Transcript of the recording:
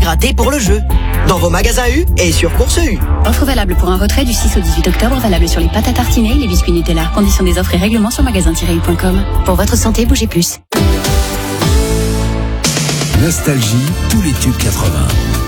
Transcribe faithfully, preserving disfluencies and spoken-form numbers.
pirater pour le jeu. Dans vos magasins U et sur Course U. Offre valable pour un retrait du six au dix-huit octobre, valable sur les pâtes à tartiner et les biscuits Nutella. Conditions des offres et règlements sur magasin tiret u point com. Pour votre santé, bougez plus. Nostalgie, tous les tubes quatre-vingts.